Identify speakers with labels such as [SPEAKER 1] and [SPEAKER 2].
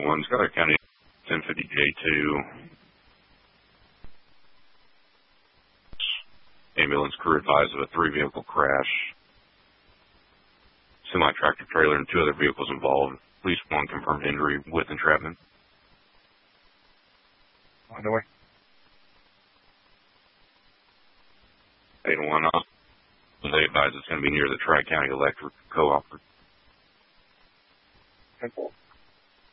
[SPEAKER 1] 801, Scholar County 1050J2. Ambulance crew advised of a 3-vehicle crash. Semi-tractor trailer and 2 other vehicles involved. Police 1 confirmed injury with entrapment.
[SPEAKER 2] On the way.
[SPEAKER 1] 801, they advised it's going to be near the Tri-County Electric Co-op.
[SPEAKER 2] 10-4.